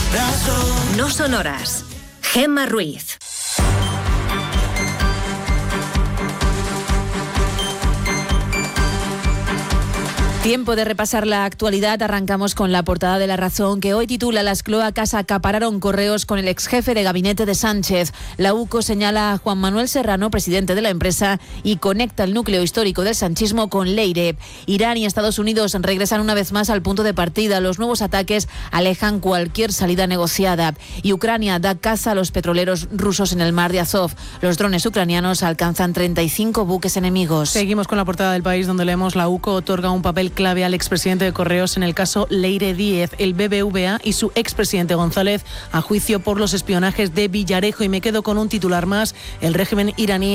razón. No son horas. Gemma Ruiz. Tiempo de repasar la actualidad. Arrancamos con la portada de La Razón, que hoy titula: Las cloacas acapararon correos con el exjefe de gabinete de Sánchez. La UCO señala a Juan Manuel Serrano, presidente de la empresa, y conecta el núcleo histórico del sanchismo con Leire. Irán y Estados Unidos regresan una vez más al punto de partida. Los nuevos ataques alejan cualquier salida negociada. Y Ucrania da caza a los petroleros rusos en el mar de Azov. Los drones ucranianos alcanzan 35 buques enemigos. Seguimos con la portada del País, donde leemos: la UCO otorga un papel clave al expresidente de Correos en el caso Leire Díez. El BBVA y su expresidente González a juicio por los espionajes de Villarejo. Y me quedo con un titular más: el régimen iraní